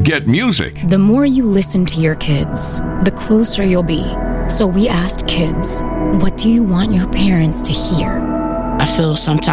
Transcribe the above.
get music. The more you listen to your kids, the closer you'll be. So we asked kids, what do you want your parents to hear? I feel sometimes